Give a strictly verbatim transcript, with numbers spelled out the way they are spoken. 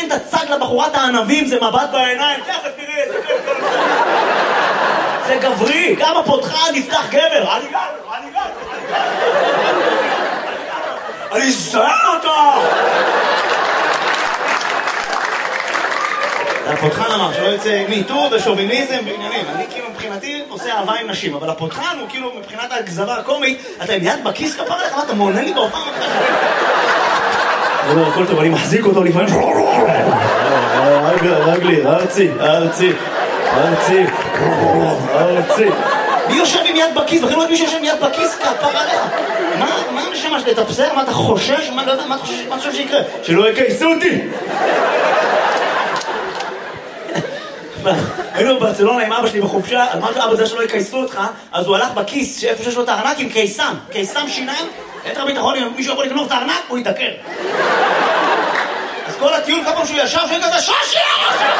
נותן את הצג לבחורת הענבים, זה מבט בעיניים, תכף תראי, זה כיף גדול. זה גברי, גם הפותחן נפתח גבר, אני גבר, אני גבר, אני גבר. אני אזהר אותו! הפותחן אמר שלא יוצא מיטור ושוביניזם ועניינים. אני כאילו מבחינתי עושה אהבה עם נשים, אבל הפותחן הוא כאילו מבחינת הגזרה הקומית, אתה עם יד בכיס כפר עליך, מה אתה מעונן לי בהופעה מתחשב? אני אומר, הכל טוב, אני מחזיק אותו לפעמים. רגלי, ארצי, ארצי, ארצי, ארצי. מי יושב עם יד בכיס? בכלל לא מי שיושב עם יד בכיס כפר עליך. מה משמע שאתה תפסר? מה אתה חושש? מה אתה חושב שיקרה? שלא יקייסו אותי! היינו בברצלונה עם אבא שלי בחופשה, אמרתי אבא זה שלא יקייסו אותך, אז הוא הלך בכיס שאיפה שיש לו את הארנק עם קיסם, קיסם שיניים, יתר ביטחון, אם מישהו יכול לקנות את הארנק, הוא יתקר. אז כל הטיול, כל פעם שהוא ישב, שהוא כזה, שושי!